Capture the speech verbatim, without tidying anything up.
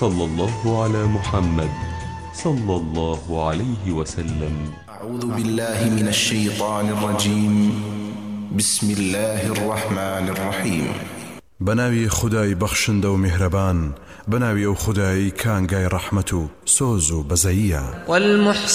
صلى الله على محمد صلى الله عليه وسلم. أعوذ بالله من الشيطان الرجيم. بسم الله الرحمن الرحيم. بناوي خداي بخشند و مهربان، بناوي او خداي كانغاي رحمتو سوزو بزايا.